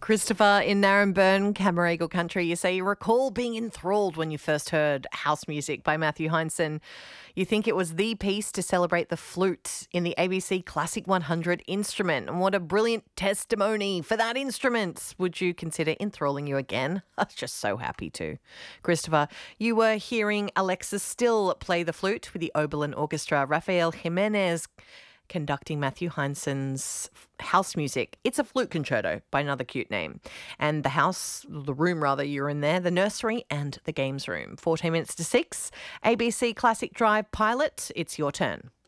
Christopher in Narembeen, Camaragal Country, you say you recall being enthralled when you first heard House Music by Matthew Heinsohn. You think it was the piece to celebrate the flute in the ABC Classic 100 instrument. And what a brilliant testimony for that instrument. Would you consider enthralling you again? I was just so happy to. Christopher, you were hearing Alexis Still play the flute with the Oberlin Orchestra. Rafael Jimenez conducting Matthew Heinsohn's House Music. It's a flute concerto by another cute name. And the room you're in there, the nursery and the games room. 14 minutes to 6, ABC Classic Drive Pilot, it's your turn.